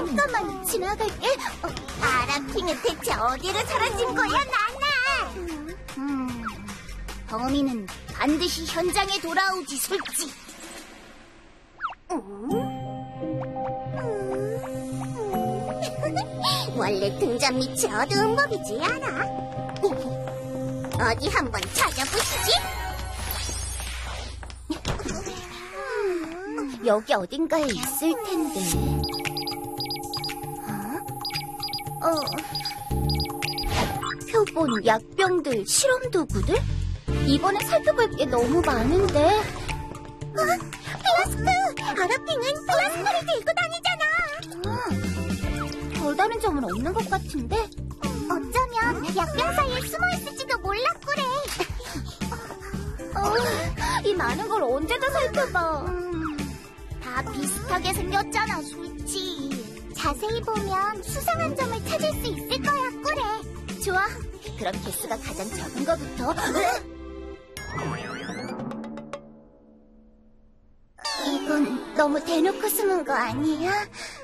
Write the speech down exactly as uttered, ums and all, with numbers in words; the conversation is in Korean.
잠깐만 지나갈게. 어, 아라핑은 대체 어디로 사라진 거야, 나나? 음, 범인은 반드시 현장에 돌아오지, 솔직. 원래 등잔 밑이 어두운 법이지, 않아? 어디 한번 찾아보시지. 여기 어딘가에 있을 텐데. 어? 어. 표본, 약병들, 실험 도구들? 이번에 살펴볼 게 너무 많은데. 어? 플라스크! 아라핑은 플라스크를 들고 다니잖아. 어. 별다른 점은 없는 것 같은데? 어쩌면 약병 사이에 숨어있을지도 몰랐구래. 어, 이 많은 걸 언제 다 살펴봐. 음, 다 비슷하게 생겼잖아, 솔직히. 자세히 보면 수상한 점을 찾을 수 있을 거야, 꾸래. 좋아, 그럼 개수가 가장 적은 거부터. 이건 너무 대놓고 숨은 거 아니야?